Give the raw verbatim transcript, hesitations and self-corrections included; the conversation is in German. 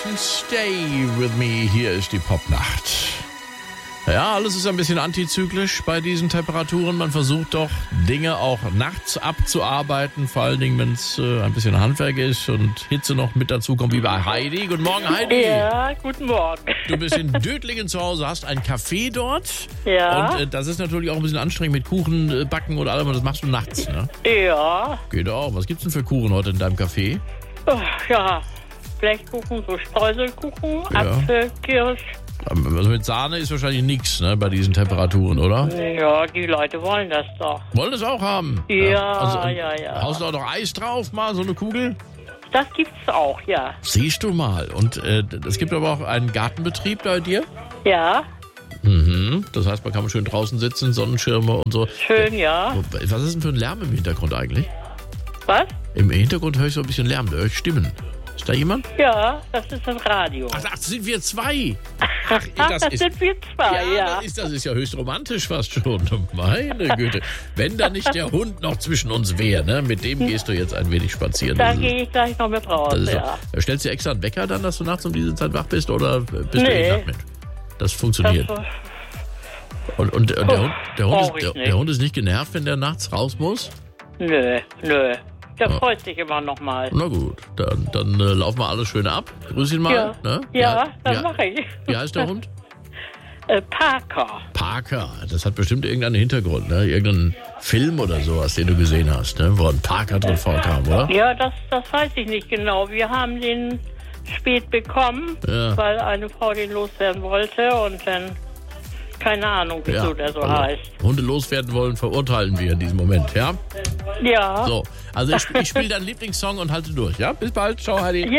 and Stay With Me. Hier ist die Popnacht. Ja, alles ist ein bisschen antizyklisch bei diesen Temperaturen. Man versucht doch, Dinge auch nachts abzuarbeiten, vor allen Dingen, wenn es äh, ein bisschen Handwerk ist und Hitze noch mit dazu kommt, wie bei Heidi. Guten Morgen, Heidi. Ja, guten Morgen. Du bist in Dötlingen zu Hause, hast ein Café dort. Ja. Und äh, das ist natürlich auch ein bisschen anstrengend mit Kuchen äh, backen oder allem. Das machst du nachts, ne? Ja. Geht auch. Was gibt's denn für Kuchen heute in deinem Café? Oh, ja, Blechkuchen, so Streuselkuchen, Ja. Apfel, Kirsch. Also mit Sahne ist wahrscheinlich nichts, ne, bei diesen Temperaturen, oder? Ja, die Leute wollen das doch. Wollen das auch haben? Ja, also, ja, ja. Haust du auch noch Eis drauf, mal so eine Kugel? Das gibt's auch, ja. Siehst du mal. Und äh, es gibt aber auch einen Gartenbetrieb bei dir? Ja, Mhm. Das heißt, man kann schön draußen sitzen, Sonnenschirme und so. schön, ja. Was ist denn für ein Lärm im Hintergrund eigentlich? Was? Im Hintergrund höre ich so ein bisschen Lärm, da höre ich Stimmen. Ist da jemand? Ja, das ist das Radio. Ach, ach sind wir zwei? Ach, das das, ist- sind wir zwei, Ja, ja. Das, ist, das ist ja höchst romantisch fast schon. Meine Güte. Wenn da nicht der Hund noch zwischen uns wäre, ne? Mit dem gehst du jetzt ein wenig spazieren. Da Das ist- gehe ich gleich noch mit raus, das ist ja. so. Stellst du dir extra einen Wecker dann, dass du nachts um diese Zeit wach bist oder bist du Nee. eh Nachtmensch? Das funktioniert. Das, Und, und, und der, Hund, der, Hund brauch ist, ich der, nicht. der Hund ist nicht genervt, wenn der nachts raus muss? nö, nö. Der Ja. freut sich immer noch mal. Na gut, dann, dann äh, laufen wir alles schön ab. Grüß ihn mal. Ja, Ne? ja, Wie- das wie- mache ich. Wie heißt der Hund? Äh, Parker. Parker. Das hat bestimmt irgendeinen Hintergrund, ne? Irgendeinen Film oder sowas, den du gesehen hast, ne? Wo ein Parker drin vorkam, oder? Ja, das, das weiß ich nicht genau. Wir haben den spät bekommen, Ja. weil eine Frau den loswerden wollte und dann keine Ahnung, wieso der so also, heißt. Hunde loswerden wollen, verurteilen wir in diesem Moment, ja? Ja. So, also ich, ich spiele deinen Lieblingssong und halte durch, ja? Bis bald, ciao Heidi. Ja.